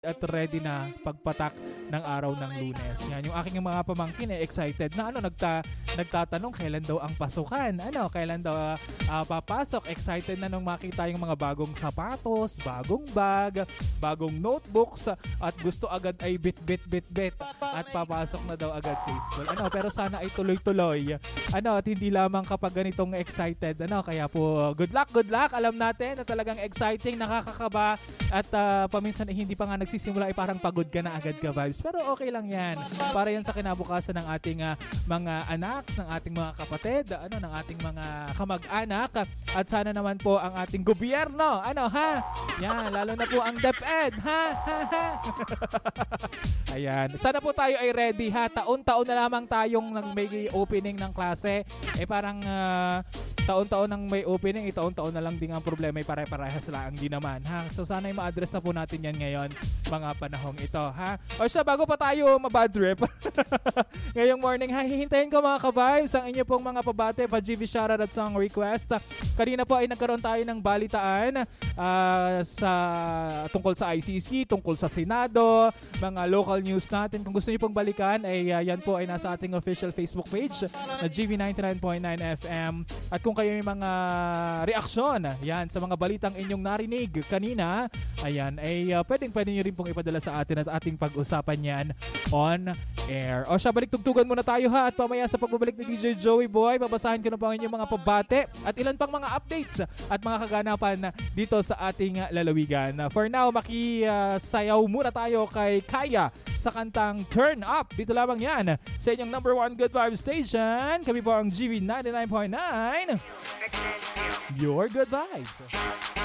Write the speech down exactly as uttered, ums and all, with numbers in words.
at ready na pagpatak ng araw ng Lunes. Yan, yung aking mga pamangkin eh, excited na ano, nagta, nagtatanong kailan daw ang pasukan. Ano, kailan daw uh, papasok. Excited na nung makita yung mga bagong sapatos, bagong bag, bagong notebooks, at gusto agad ay bit bit bit bit at papasok na daw agad sa school. Ano, pero sana ay tuloy-tuloy. Ano, at hindi lamang kapag ganitong excited. Ano, kaya po good luck, good luck. Alam natin na talagang exciting, nakakakaba at uh, paminsan eh, hindi pa nga nagsisimula ay parang pagod ka na agad ka vibes. Pero okay lang yan. Para yan sa kinabukasan ng ating uh, mga anak, ng ating mga kapatid, ano, ng ating mga kamag-anak. At sana naman po ang ating gobyerno. Ano, ha? Yan, lalo na po ang DepEd. Ha? Ha? Ha? Ayan. Sana po tayo ay ready, ha? Taon-taon na lamang tayong nang may opening ng klase. Eh parang uh, taon-taon nang may opening, eh, taon-taon na lang din ang problema ay pare-parehas lang din naman, ha? So sana ay ma-address na po natin yan ngayon, mga panahong ito, ha? O siya, bago pa tayo mabad trip ngayong morning, ha? Hihintayin ko mga ka-vibes ang inyo pong mga pabate, pa-G V shoutout at song request. Kanina po ay nagkaroon tayo ng balitaan uh, sa tungkol sa I C C, tungkol sa Senado, mga local news natin. Kung gusto niyo pong balikan, ay uh, yan po ay nasa ating official Facebook page na G V ninety-nine point nine F M. At kung kayo may mga reaksyon, yan, sa mga balitang inyong narinig kanina, ayan, ay uh, pwedeng pwede nyo rin pong ipadala sa atin at ating pag-usapan yan on air. O siya, balik tugtugan muna tayo, ha, at pamaya sa pagbabalik ni D J Joey Boy, babasahin ko na po ang inyong mga pabate at ilan pang mga updates at mga kaganapan dito sa ating lalawigan. For now, makisayaw uh, muna tayo kay Kaya sa kantang Turn Up. Dito lamang yan sa inyong number one good vibe station. Kami po ang G V ninety-nine point nine, your good vibes.